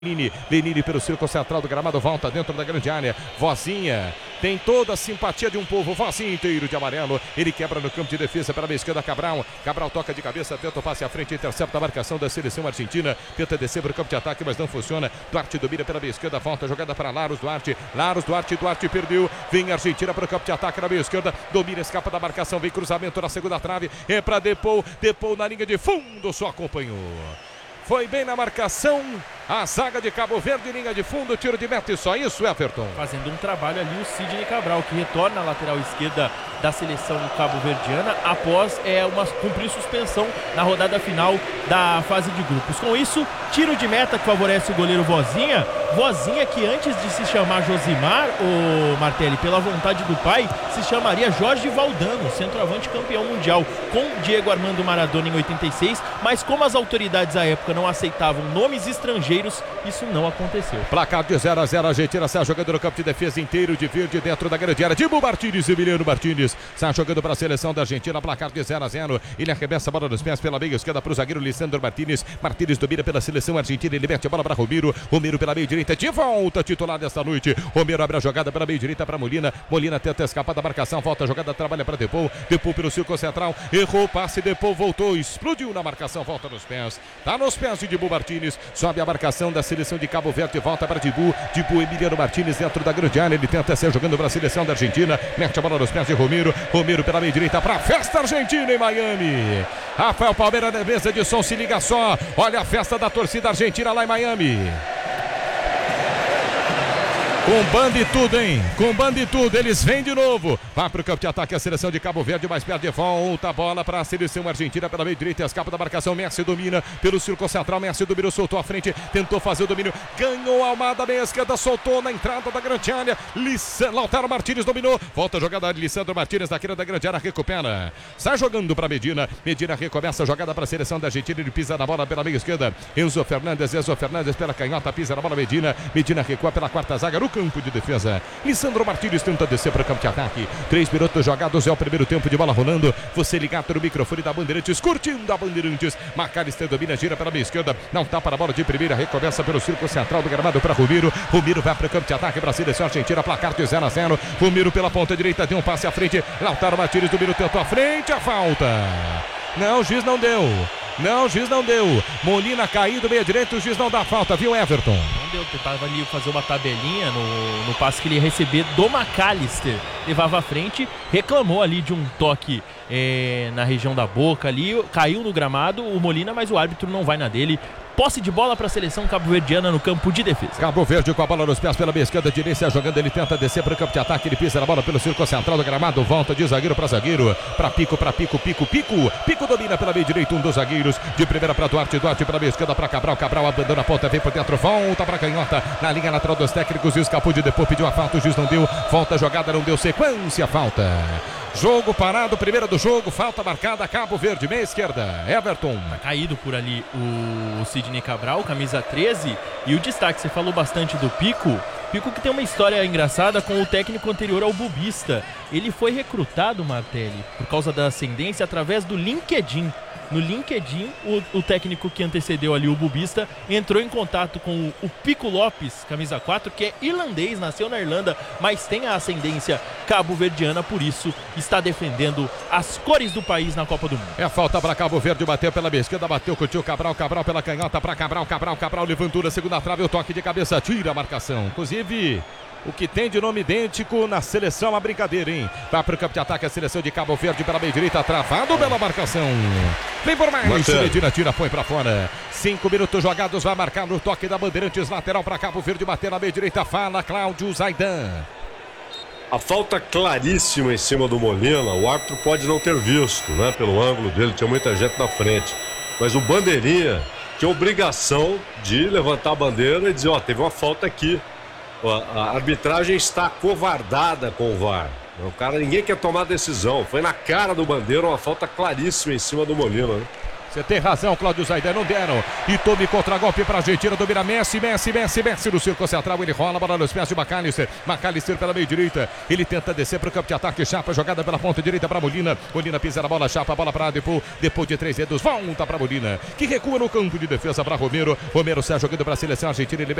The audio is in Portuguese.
Lenine pelo círculo central do gramado, volta dentro da grande área. Vozinha tem toda a simpatia de um povo. Vozinha inteiro de amarelo. Ele quebra no campo de defesa para a esquerda. Cabral toca de cabeça, tenta o passe à frente, intercepta a marcação da seleção argentina. Tenta descer para o campo de ataque, mas não funciona. Duarte domina pela esquerda, volta a jogada para Laros Duarte. Duarte perdeu. Vem a Argentina para o campo de ataque na meia esquerda. Domina, escapa da marcação, vem cruzamento na segunda trave. É para Depou na linha de fundo, só acompanhou. Foi bem na marcação, a zaga de Cabo Verde, linha de fundo, tiro de meta e só isso, Everton. Fazendo um trabalho ali o Sidney Cabral, que retorna à lateral esquerda da seleção cabo-verdiana após cumprir suspensão na rodada final da fase de grupos. Com isso, tiro de meta que favorece o goleiro Vozinha. Vozinha que antes de se chamar Josimar, o Martelli, pela vontade do pai, se chamaria Jorge Valdano, centroavante campeão mundial com Diego Armando Maradona em 86, mas como as autoridades à época não aceitavam nomes estrangeiros, isso não aconteceu. Placar de 0-0, a Argentina sai jogando no campo de defesa inteiro de verde dentro da grande área. Dibu Martínez, Emiliano Martínez, sai jogando para a seleção da Argentina, placar de 0-0. Ele arremessa a bola nos pés pela meia esquerda para o zagueiro Lisandro Martínez. Martínez domina pela seleção argentina, ele mete a bola para Romero pela meia direita, de volta, titular desta noite. Romero abre a jogada pela meia direita para Molina tenta escapar da marcação, volta a jogada, trabalha para Depou pelo círculo central, errou o passe, Depou voltou, explodiu na marcação, volta nos pés, tá nos pés de Dibu Martínez, sobe a marcação da seleção de Cabo Verde, volta para Dibu Emiliano Martínez dentro da grande área, ele tenta ser jogando para a seleção da Argentina, mete a bola nos pés de Romero pela meia direita para a festa argentina em Miami. Rafael Palmeira na mesa de som, se liga só, olha a festa da torcida argentina lá em Miami. Com banda e tudo, hein? Com banda e tudo, eles vêm de novo. Vai para o campo de ataque a seleção de Cabo Verde, mais perto de volta a bola para a seleção argentina pela meia direita, escapa da marcação, Messi domina pelo círculo central, Messi dominou, soltou à frente, tentou fazer o domínio, ganhou a Almada meia esquerda, soltou na entrada da grande área, Lautaro Martínez dominou, volta a jogada de Lisandro Martínez na queira da grande área, recupera, sai jogando para Medina recomeça a jogada para a seleção da Argentina, ele pisa na bola pela meia esquerda, Enzo Fernandes pela canhota, pisa na bola Medina recua pela quarta zaga, no campo de defesa, Lisandro Martínez tenta descer para o campo de ataque, 3 minutos jogados, é o primeiro tempo de bola rolando, você ligado no microfone da Bandeirantes, curtindo a Bandeirantes, Macalister domina, gira pela meia esquerda, não tá para a bola de primeira, recomeça pelo círculo central do gramado para Romero vai para o campo de ataque para a seleção argentina, placar de 0-0, Romero pela ponta direita, deu um passe à frente, Lautaro Martínez domina, tentou à frente, a falta, não, o juiz não deu. Molina caindo meia direita, o juiz não dá falta, viu, Everton? Não deu, tentava ali fazer uma tabelinha no passe que ele ia receber do Macalister. Levava à frente, reclamou ali de um toque na região da boca ali, caiu no gramado o Molina, mas o árbitro não vai na dele. Posse de bola para a seleção cabo-verdiana no campo de defesa. Cabo Verde com a bola nos pés pela meia esquerda, direita jogando, ele tenta descer para o campo de ataque, ele pisa na bola pelo círculo central do gramado, volta de zagueiro para zagueiro, para Pico domina pela meia direita, um dos zagueiros, de primeira para Duarte pela meia esquerda para Cabral abandona a ponta, vem por dentro, volta para canhota, na linha lateral dos técnicos, e escapou de Depou, pediu a falta, o juiz não deu, volta a jogada, não deu sequência, falta. Jogo parado, primeira do jogo, falta marcada, Cabo Verde, meia esquerda, Everton. Tá caído por ali o Sidney Cabral, camisa 13, e o destaque, você falou bastante do Pico que tem uma história engraçada com o técnico anterior ao Bubista. Ele foi recrutado, Martelli, por causa da ascendência, através do LinkedIn. No LinkedIn, o técnico que antecedeu ali o Bubista entrou em contato com o Pico Lopes, camisa 4, que é irlandês, nasceu na Irlanda, mas tem a ascendência cabo-verdiana, por isso está defendendo as cores do país na Copa do Mundo. É falta para Cabo Verde, bateu pela meia esquerda, bateu, curtiu Cabral pela canhota para Cabral levantou na segunda trave, o toque de cabeça, tira a marcação. Inclusive, o que tem de nome idêntico na seleção, uma brincadeira, hein? Vai para o campo de ataque a seleção de Cabo Verde pela meia direita, travado pela marcação. Vem por mais, Medina tira, põe para fora. 5 minutos jogados, vai marcar no toque da Bandeirantes, lateral para Cabo Verde, bater na meia direita, fala Cláudio Zaidan. A falta claríssima em cima do Molina, o árbitro pode não ter visto, né? Pelo ângulo dele, tinha muita gente na frente. Mas o bandeirinha tinha obrigação de levantar a bandeira e dizer, ó, teve uma falta aqui. A arbitragem está acovardada com o VAR. Ninguém quer tomar decisão. Foi na cara do Bandeira, uma falta claríssima em cima do Molina, né? Você tem razão, Cláudio Zaidan, não deram. E tome contra-golpe para a Argentina, domina Messi no círculo central, ele rola a bola nos pés de McAllister. McAllister pela meio direita, ele tenta descer para o campo de ataque, Chapa, jogada pela ponta direita para Molina. Molina pisa na bola, Chapa, a bola para depois de 3 dedos, volta para Molina, que recua no campo de defesa para Romero. Romero sai jogando para a seleção argentina, ele